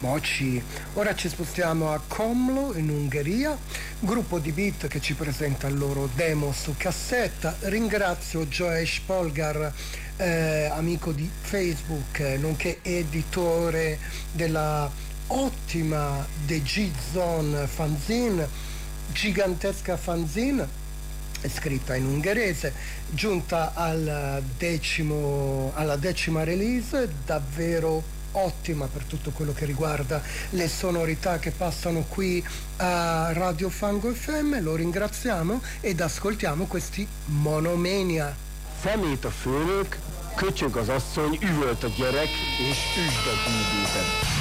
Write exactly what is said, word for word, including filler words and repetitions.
Moci. Ora ci spostiamo a Komló in Ungheria, gruppo di beat che ci presenta il loro demo su cassetta. Ringrazio Joesh Polgar, eh, amico di Facebook, eh, nonché editore della ottima The G-Zone fanzine, gigantesca fanzine, scritta in ungherese, giunta al decimo, alla decima release, davvero ottima per tutto quello che riguarda le sonorità che passano qui a Radio Fango F M. Lo ringraziamo ed ascoltiamo questi Monomania. Szemét a főnök, köcsög az asszony, üvölt a gyerek, és üsd a bíbétet.